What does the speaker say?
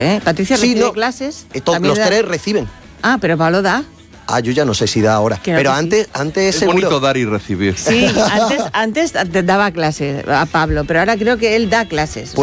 Patricia Sí, recibe no. clases. Los también da- tres reciben. Ah, pero Pablo da. Yo ya no sé si da ahora. Creo Pero que antes Es seguro. bonito dar y recibir. Sí, antes te daba clases a Pablo, pero ahora creo que él da clases.